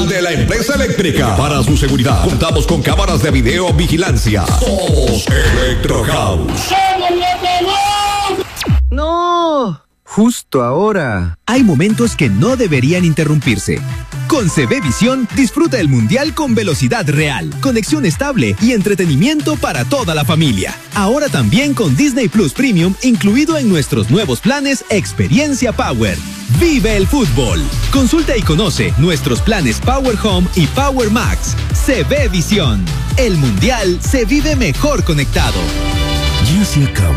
oficial de la empresa eléctrica. Para su seguridad, contamos con cámaras de videovigilancia. Somos Electro House. ¡No! Justo ahora. Hay momentos que no deberían interrumpirse. Con CB Visión, disfruta el Mundial con velocidad real, conexión estable y entretenimiento para toda la familia. Ahora también con Disney Plus Premium incluido en nuestros nuevos planes Experiencia Power. ¡Vive el fútbol! Consulta y conoce nuestros planes Power Home y Power Max. CB Visión. El Mundial se vive mejor conectado. Ya se acabó